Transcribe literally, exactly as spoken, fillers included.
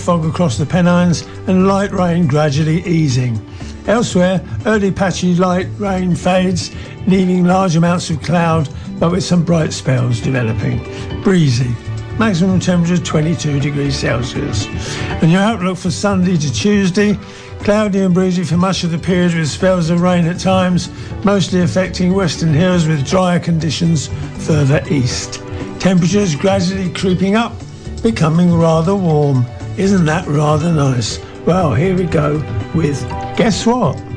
fog across the Pennines and light rain gradually easing. Elsewhere, early patchy light rain fades, leaving large amounts of cloud, but with some bright spells developing. Breezy. Maximum temperature twenty-two degrees Celsius. And your outlook for Sunday to Tuesday: cloudy and breezy for much of the period, with spells of rain at times, mostly affecting western hills, with drier conditions further east. Temperatures gradually creeping up, becoming rather warm. Isn't that rather nice? Well, here we go with Guess What?